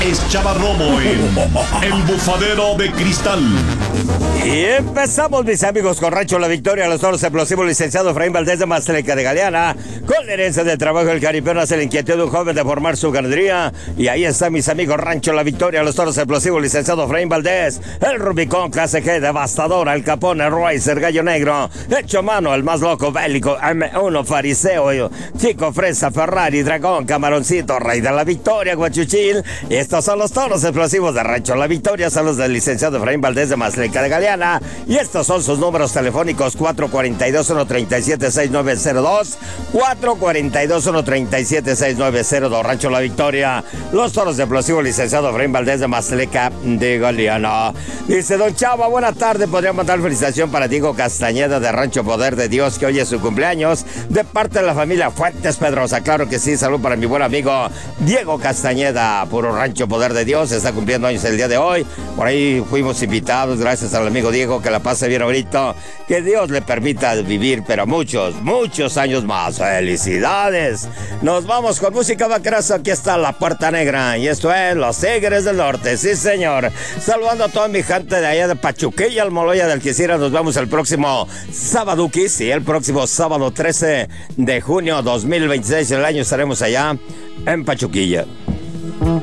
Es Chava Romo en El Bufadero de Cristal. Y empezamos, mis amigos, con Rancho La Victoria, los toros explosivos, licenciado Efraín Valdés de Masteca de Galeana, con la herencia del trabajo del caripeo, nace la inquietud de un joven de formar su ganadería. Y ahí está, mis amigos, Rancho La Victoria, los toros explosivos, licenciado Efraín Valdés, el Rubicón, clase G, devastadora, el Capone, Riser, Gallo Negro, hecho a mano, el más loco, bélico, M1, Fariseo, Chico Fresa, Ferrari, Dragón, Camaroncito, Rey de la Victoria, Guachuchil. Y estos son los toros explosivos de Rancho La Victoria, son los del licenciado Efraín Valdés de Masteca de Galeana. Y estos son sus números telefónicos: 442-137-6902, 442-137-6902, Rancho La Victoria, los toros explosivos, licenciado Efraín Valdés de Masteca de Galeana. Dice: don Chava, buena tarde, podría mandar felicitación para Diego Castañeda de Rancho Poder de Dios, que hoy es su cumpleaños, de parte de la familia Fuentes Pedrosa. Claro que sí, salud para mi buen amigo Diego Castañeda, puro Rancho Poder de Dios, está cumpliendo años el día de hoy. Por ahí fuimos invitados, gracias al amigo Diego, que la pase bien ahorita, que Dios le permita vivir, pero muchos años más. ¡Felicidades! Nos vamos con música vaqueraza. Aquí está La Puerta Negra, y esto es Los Tigres del Norte, sí señor. Saludando a toda mi gente de allá de Pachuquilla, Almoloya del Quisiera. Nos vemos el próximo sábado, sí, el próximo sábado 13 de junio 2026 del año estaremos allá en Pachuquilla.